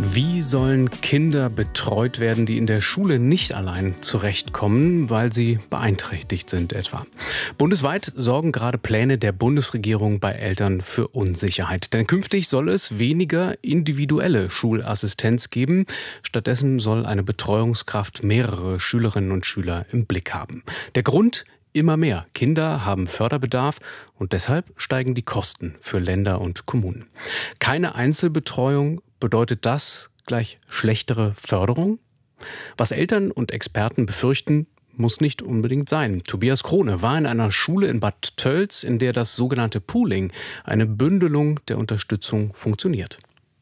Wie sollen Kinder betreut werden, die in der Schule nicht allein zurechtkommen, weil sie beeinträchtigt sind etwa? Bundesweit sorgen gerade Pläne der Bundesregierung bei Eltern für Unsicherheit. Denn künftig soll es weniger individuelle Schulassistenz geben. Stattdessen soll eine Betreuungskraft mehrere Schülerinnen und Schüler im Blick haben. Der Grund? Immer mehr Kinder haben Förderbedarf und deshalb steigen die Kosten für Länder und Kommunen. Keine Einzelbetreuung, bedeutet das gleich schlechtere Förderung? Was Eltern und Experten befürchten, muss nicht unbedingt sein. Tobias Krone war in einer Schule in Bad Tölz, in der das sogenannte Pooling, eine Bündelung der Unterstützung, funktioniert.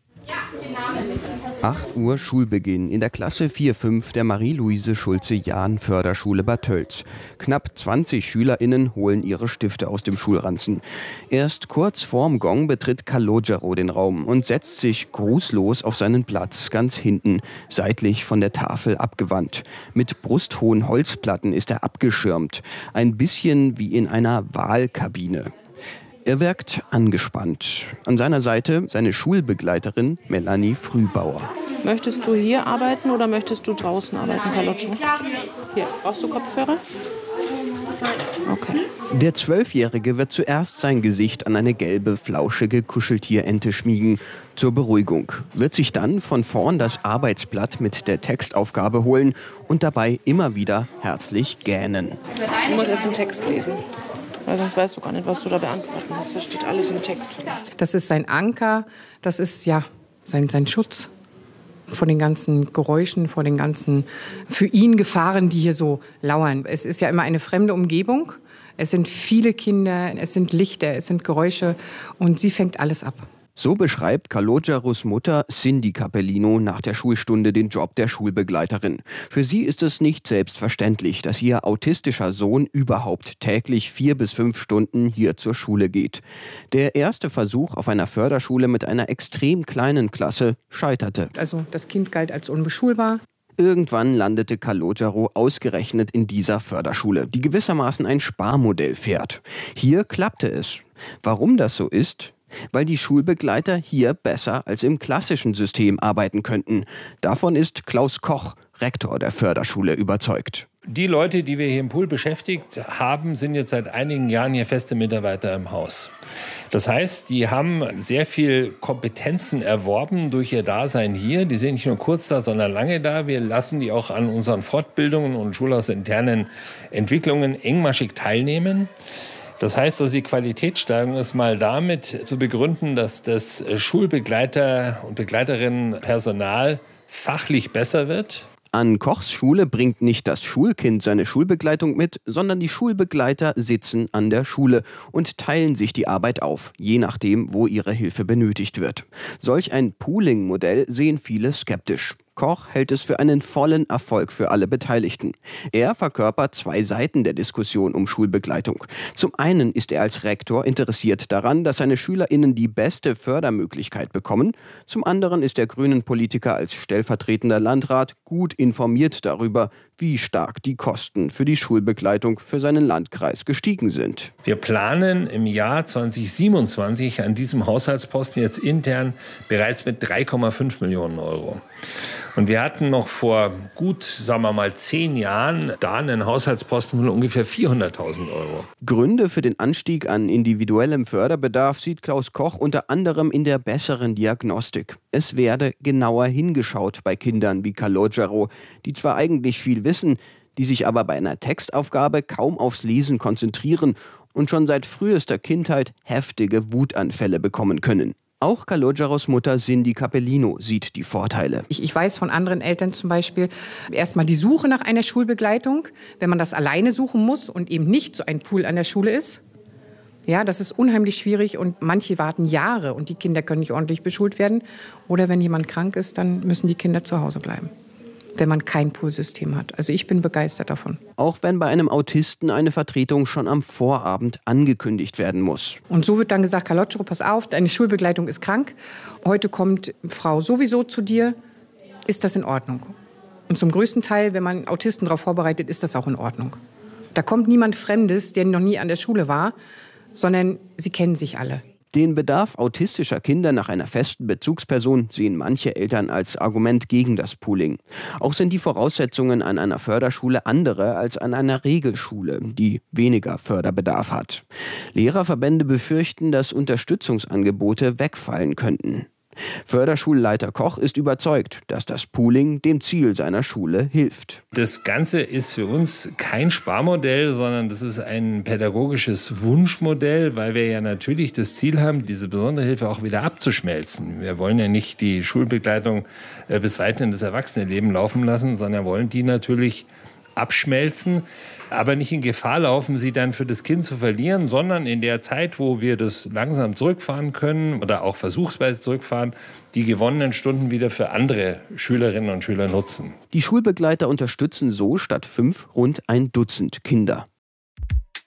8 Uhr Schulbeginn in der Klasse 4-5 der Marie-Luise-Schulze-Jahn-Förderschule Bad Tölz. Knapp 20 SchülerInnen holen ihre Stifte aus dem Schulranzen. Erst kurz vorm Gong betritt Calogero den Raum und setzt sich grußlos auf seinen Platz ganz hinten, seitlich von der Tafel abgewandt. Mit brusthohen Holzplatten ist er abgeschirmt, ein bisschen wie in einer Wahlkabine. Er wirkt angespannt. An seiner Seite seine Schulbegleiterin Melanie Frühbauer. Möchtest du hier arbeiten oder möchtest du draußen arbeiten, Calogero? Hier, brauchst du Kopfhörer? Okay. Der 12-Jährige wird zuerst sein Gesicht an eine gelbe, flauschige Kuscheltierente schmiegen. Zur Beruhigung. Wird sich dann von vorn das Arbeitsblatt mit der Textaufgabe holen und dabei immer wieder herzlich gähnen. Du musst erst den Text lesen. Weil sonst weißt du gar nicht, was du da beantworten musst. Das steht alles im Text. Das ist sein Anker, das ist ja sein Schutz vor den ganzen Geräuschen, vor den ganzen für ihn Gefahren, die hier so lauern. Es ist ja immer eine fremde Umgebung. Es sind viele Kinder, es sind Lichter, es sind Geräusche und sie fängt alles ab. So beschreibt Calogeros Mutter Cindy Capellino nach der Schulstunde den Job der Schulbegleiterin. Für sie ist es nicht selbstverständlich, dass ihr autistischer Sohn überhaupt täglich 4 bis 5 Stunden hier zur Schule geht. Der erste Versuch auf einer Förderschule mit einer extrem kleinen Klasse scheiterte. Also das Kind galt als unbeschulbar. Irgendwann landete Calogero ausgerechnet in dieser Förderschule, die gewissermaßen ein Sparmodell fährt. Hier klappte es. Warum das so ist? Weil die Schulbegleiter hier besser als im klassischen System arbeiten könnten. Davon ist Klaus Koch, Rektor der Förderschule, überzeugt. Die Leute, die wir hier im Pool beschäftigt haben, sind jetzt seit einigen Jahren hier feste Mitarbeiter im Haus. Das heißt, die haben sehr viel Kompetenzen erworben durch ihr Dasein hier. Die sind nicht nur kurz da, sondern lange da. Wir lassen die auch an unseren Fortbildungen und schulhausinternen Entwicklungen engmaschig teilnehmen. Das heißt, also die Qualitätssteigerung ist mal damit zu begründen, dass das Schulbegleiter- und Begleiterinnenpersonal fachlich besser wird. An Kochs Schule bringt nicht das Schulkind seine Schulbegleitung mit, sondern die Schulbegleiter sitzen an der Schule und teilen sich die Arbeit auf, je nachdem, wo ihre Hilfe benötigt wird. Solch ein Pooling-Modell sehen viele skeptisch. Koch hält es für einen vollen Erfolg für alle Beteiligten. Er verkörpert 2 Seiten der Diskussion um Schulbegleitung. Zum einen ist er als Rektor interessiert daran, dass seine SchülerInnen die beste Fördermöglichkeit bekommen. Zum anderen ist der Grünen-Politiker als stellvertretender Landrat gut informiert darüber, wie stark die Kosten für die Schulbegleitung für seinen Landkreis gestiegen sind. Wir planen im Jahr 2027 an diesem Haushaltsposten jetzt intern bereits mit 3,5 Millionen Euro. Und wir hatten noch vor gut, sagen wir mal, 10 Jahren da einen Haushaltsposten von ungefähr 400.000 Euro. Gründe für den Anstieg an individuellem Förderbedarf sieht Klaus Koch unter anderem in der besseren Diagnostik. Es werde genauer hingeschaut bei Kindern wie Calogero, die zwar eigentlich viel wissen, die sich aber bei einer Textaufgabe kaum aufs Lesen konzentrieren und schon seit frühester Kindheit heftige Wutanfälle bekommen können. Auch Calogeros Mutter Cindy Capellino sieht die Vorteile. Ich weiß von anderen Eltern zum Beispiel, erstmal die Suche nach einer Schulbegleitung, wenn man das alleine suchen muss und eben nicht so ein Pool an der Schule ist. Ja, das ist unheimlich schwierig und manche warten Jahre und die Kinder können nicht ordentlich beschult werden. Oder wenn jemand krank ist, dann müssen die Kinder zu Hause bleiben, wenn man kein Poolsystem hat. Also ich bin begeistert davon. Auch wenn bei einem Autisten eine Vertretung schon am Vorabend angekündigt werden muss. Und so wird dann gesagt, Calogero, pass auf, deine Schulbegleitung ist krank. Heute kommt Frau sowieso zu dir. Ist das in Ordnung? Und zum größten Teil, wenn man Autisten darauf vorbereitet, ist das auch in Ordnung. Da kommt niemand Fremdes, der noch nie an der Schule war, sondern sie kennen sich alle. Den Bedarf autistischer Kinder nach einer festen Bezugsperson sehen manche Eltern als Argument gegen das Pooling. Auch sind die Voraussetzungen an einer Förderschule andere als an einer Regelschule, die weniger Förderbedarf hat. Lehrerverbände befürchten, dass Unterstützungsangebote wegfallen könnten. Förderschulleiter Koch ist überzeugt, dass das Pooling dem Ziel seiner Schule hilft. Das Ganze ist für uns kein Sparmodell, sondern das ist ein pädagogisches Wunschmodell, weil wir ja natürlich das Ziel haben, diese besondere Hilfe auch wieder abzuschmelzen. Wir wollen ja nicht die Schulbegleitung bis weit in das Erwachsenenleben laufen lassen, sondern wollen die natürlich abschmelzen, aber nicht in Gefahr laufen, sie dann für das Kind zu verlieren, sondern in der Zeit, wo wir das langsam zurückfahren können oder auch versuchsweise zurückfahren, die gewonnenen Stunden wieder für andere Schülerinnen und Schüler nutzen. Die Schulbegleiter unterstützen so statt 5 rund ein Dutzend Kinder.